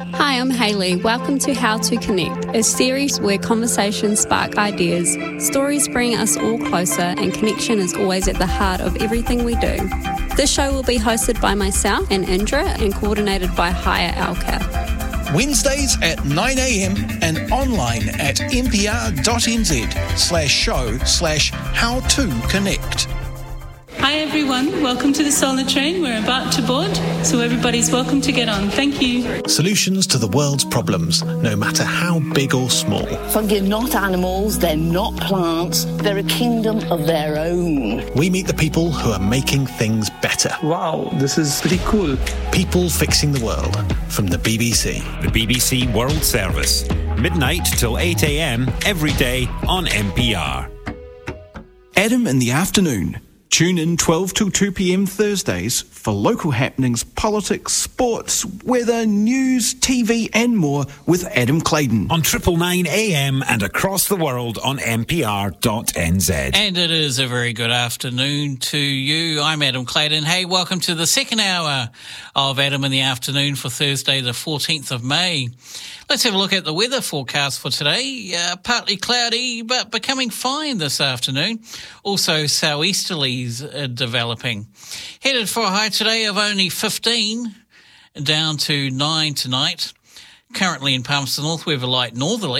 Hi, I'm Hayley. Welcome to How to Connect, a series where conversations spark ideas, stories bring us all closer, and connection is always at the heart of everything we do. This show will be hosted by myself and Indra and coordinated by Haya Alka. Wednesdays at 9 a.m. and online at npr.nz/show/how-to-connect. Hi everyone, welcome to the Solar Train. We're about to board, so everybody's welcome to get on. Thank you. Solutions to the world's problems, no matter how big or small. Fungi are not animals, they're not plants, they're a kingdom of their own. We meet the people who are making things better. Wow, this is pretty cool. People Fixing the World from the BBC. The BBC World Service, midnight till 8 a.m. every day on NPR. Adam in the Afternoon. Tune in 12 till 2 p.m. Thursdays for local happenings, politics, sports, weather, news, TV and more with Adam Clayton. On 999 AM and across the world on npr.nz. And it is a very good afternoon to you. I'm Adam Clayton. Hey, welcome to the second hour of Adam in the Afternoon for Thursday the 14th of May. Let's have a look at the weather forecast for today. Partly cloudy, but becoming fine this afternoon. Also southeasterlies developing. Headed for a high today of only 15, down to 9 tonight. Currently in Palmerston North, we have a light northerly.